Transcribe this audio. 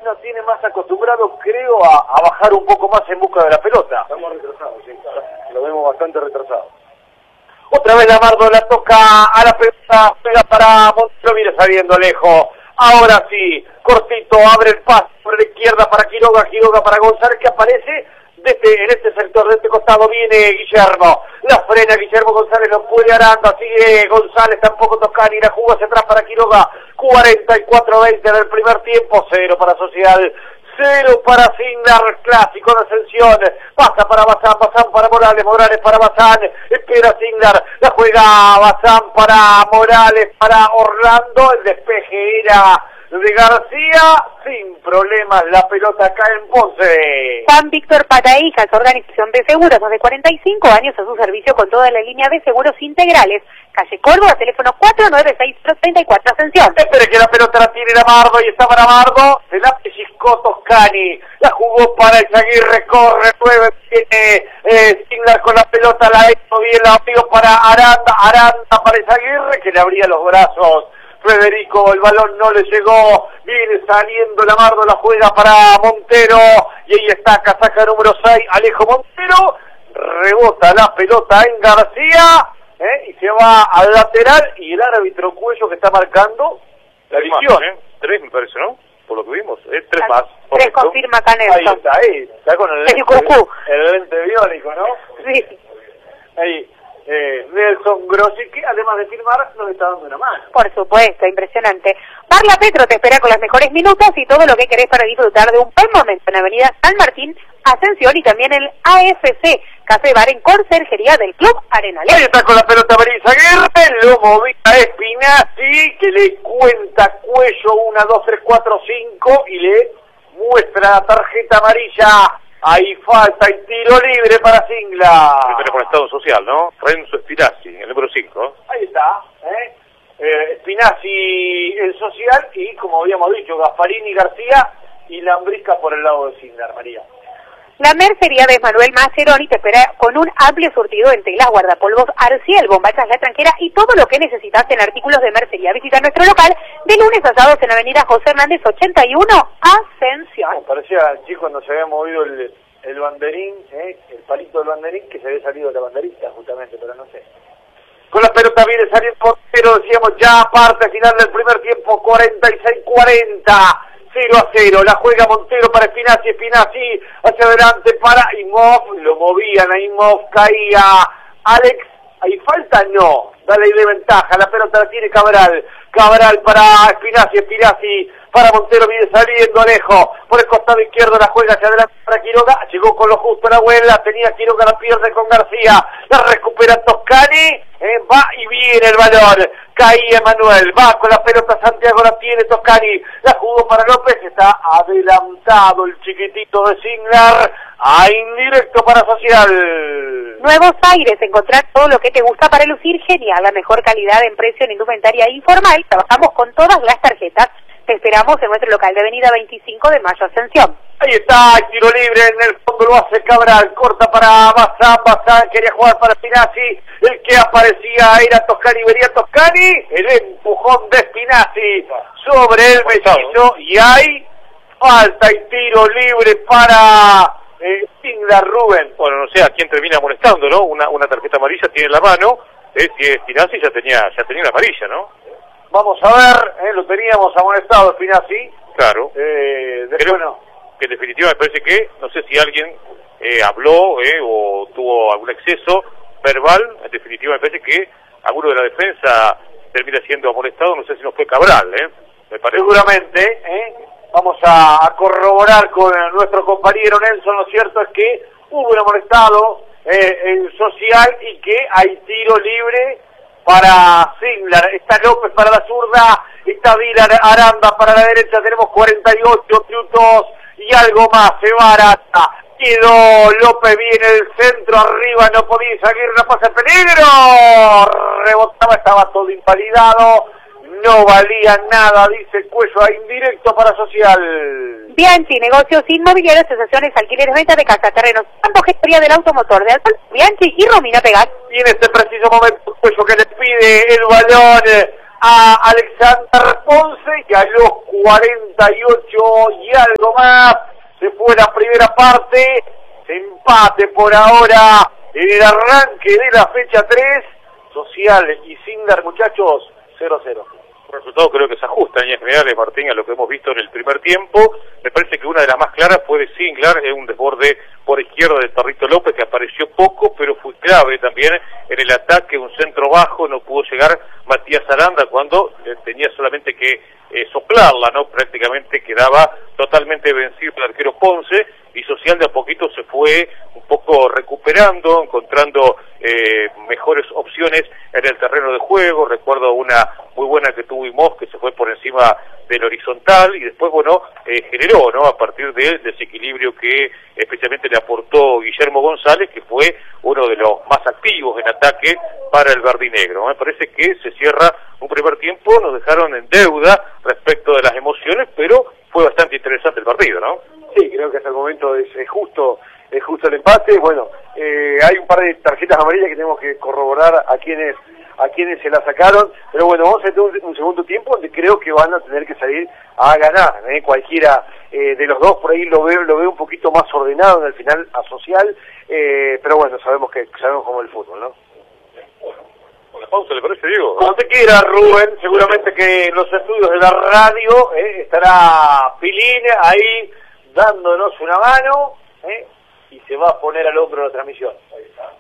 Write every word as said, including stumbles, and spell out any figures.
nos tiene más acostumbrados, creo, a, a bajar un poco más en busca de la pelota. Estamos retrasados, sí, lo vemos bastante retrasado. Otra vez Lamardo la toca a la pelota, pega para Montero, viene saliendo lejos. Ahora sí, cortito, abre el paso por la izquierda para Quiroga, Quiroga para González, que aparece de este, en este sector, de este costado viene Guillermo. La frena Guillermo González, no puede Aranda, sigue González, tampoco Toscani, la jugó hacia atrás para Quiroga. cuarenta y cuatro veinte del primer tiempo, cero para Social. Cero para Signar, clásico de Ascensión. Pasa para Bazán, Bazán para Morales, Morales para Bazán. Espera Signar, la juega Bazán para Morales, para Orlando. El despeje era de García. Sin problemas, la pelota cae en Ponce. Juan Víctor Pataíjas, organización de seguros, más de cuarenta y cinco años a su servicio con toda la línea de seguros integrales. Calle Córdoba, teléfono cuatro nueve seis cero tres cuatro, Ascensión. Espere que la pelota la tiene Lamardo y está para Lamardo. Se la pellizcó Toscani. La jugó para Izaguirre, corre, nueve, tiene eh, Signar con la pelota, la hizo bien, la abrió para Aranda, Aranda para Izaguirre, que le abría los brazos. Federico, el balón no le llegó, viene saliendo Lamardo, la juega para Montero, y ahí está, casaca número seis, Alejo Montero, rebota la pelota en García, ¿eh? Y se va al lateral, y el árbitro Cuello que está marcando la visión. ¿eh? Tres me parece, ¿no? Por lo que vimos, ¿eh? Tres más. Tres confirma Canelson. Ahí está, ahí, está con el, el, lente, el lente biónico, ¿no? Sí. Ahí. Eh, Nelson Grossi, que además de firmar nos está dando una mano. Por supuesto, impresionante. Barla Petro te espera con los mejores minutos y todo lo que querés para disfrutar de un buen momento en Avenida San Martín, Ascensión, y también el A F C, Café Bar en Conserjería del Club Arenales. Ahí está con la pelota María Izaguirre, lo movía Espinazzi, que le cuenta Cuello, una, dos, tres, cuatro, cinco, y le muestra la tarjeta amarilla. Ahí falta y tiro libre para Singla. Primero con Estado Social, ¿no? Renzo Espinazzi, el número cinco. Ahí está, ¿eh? eh Espinazzi el social y, como habíamos dicho, Gasparini García y Lambrisca por el lado de Singlar, María. La mercería de Manuel Mascheroni te espera con un amplio surtido en telas, guardapolvos, arciel, bombachas la tranquera y todo lo que necesitas en artículos de mercería. Visita nuestro local de lunes a sábados en Avenida José Hernández ochenta y uno, Ascensión. Oh, parecía, chico, cuando se había movido el, el banderín, ¿eh? El palito del banderín, que se había salido de la banderita, justamente, pero no sé. Con la pelota viene saliendo Montero, decíamos ya parte final del primer tiempo, cuarenta y seis cuarenta. cero a cero, la juega Montero para Espinazzi, Espinazzi hacia adelante para Imhoff, lo movían a Imhoff, caía Alex, ¿hay falta? No, dale ahí de ventaja, la pelota la tiene Cabral, Cabral para Espinazzi, Espinazzi para Montero, viene saliendo lejos, por el costado izquierdo la juega hacia adelante para Quiroga, llegó con lo justo la abuela, tenía Quiroga, la pierde con García, la recupera Toscani, eh, va y viene el balón, caía Emanuel, va con la pelota Santiago, la tiene Toscani, la jugó para López, está adelantado el chiquitito de Signar, a indirecto para Social. Nuevos Aires, encontrar todo lo que te gusta para lucir genial, la mejor calidad en precio en indumentaria informal, trabajamos con todas las tarjetas. Te esperamos en nuestro local de Avenida veinticinco de Mayo, Ascensión. Ahí está, el tiro libre, en el fondo lo hace Cabral, corta para Bazán, Bazán quería jugar para Espinazzi, el que aparecía era Toscani, venía Toscani, el empujón de Espinazzi sobre el mellizo, y hay falta y tiro libre para eh, Signar, Rubén. Bueno, no sé a quién termina molestando, ¿no? Una, una tarjeta amarilla tiene en la mano, eh, si Espinazzi ya tenía, ya tenía una amarilla, ¿no? Vamos a ver, eh, lo teníamos amonestado Espinazzi. Claro. Eh, después Creo no. que en definitiva me parece que, no sé si alguien eh, habló eh, o tuvo algún exceso verbal, en definitiva me parece que alguno de la defensa termina siendo amonestado, no sé si no fue Cabral, ¿eh? Me parece. Seguramente, ¿eh? Vamos a, a corroborar con nuestro compañero Nelson, lo cierto es que hubo un amonestado eh, en Social y que hay tiro libre para Signar, está López para la zurda, está Dylan Aranda para la derecha, tenemos cuarenta y ocho minutos y algo más, se va Aranda, quedó López bien el centro, arriba no podía seguir, no pasa peligro, rebotaba, estaba todo invalidado, no valía nada, dice Cuello, a indirecto para Social. Bianchi, negocios inmobiliarios, asociaciones, alquileres, venta de casa, terrenos, campo, gestoría del automotor de Alfonso Bianchi y Romina Pegat. Y en este preciso momento Cuello que le pide el balón a Alexander Ponce y a los cuarenta y ocho y algo más se fue la primera parte. Empate por ahora en el arranque de la fecha tres. Social y Sindar, muchachos, cero a cero. El resultado creo que se ajusta en líneas generales, Martín, a lo que hemos visto en el primer tiempo. Me parece que una de las más claras fue de Singlar, en un desborde por izquierda de Tarrito López, que apareció poco, pero fue clave también en el ataque, un centro bajo, no pudo llegar Matías Aranda cuando eh, tenía solamente que eh, soplarla, ¿no? Prácticamente quedaba totalmente vencido el arquero Ponce, y Social de a poquito se fue un poco recuperando, encontrando eh, mejores opciones en el terreno de juego. Recuerdo una muy buena que tuvimos, que se fue por encima del horizontal, y después, bueno, eh, generó, ¿no? A partir del desequilibrio que especialmente le aportó Guillermo González, que fue uno de los más activos en ataque para el verdinegro. Me parece que se cierra un primer tiempo, nos dejaron en deuda respecto de las emociones, pero fue bastante interesante el partido, ¿no? Sí, creo que hasta el momento es, es justo es justo el empate. Bueno, eh, hay un par de tarjetas amarillas que tenemos que corroborar a quienes a quienes se la sacaron, pero bueno, vamos a tener un, un segundo tiempo donde creo que van a tener que salir a ganar, ¿eh? Cualquiera eh, de los dos. Por ahí lo veo lo veo un poquito más ordenado en el final a Social, eh, pero bueno, sabemos que sabemos cómo es el fútbol, ¿no? Con la pausa, ¿le parece, Diego? Como te quiera, Rubén. Seguramente que en los estudios de la radio eh, estará Pilín ahí dándonos una mano, eh, y se va a poner al hombro la transmisión. Ahí está.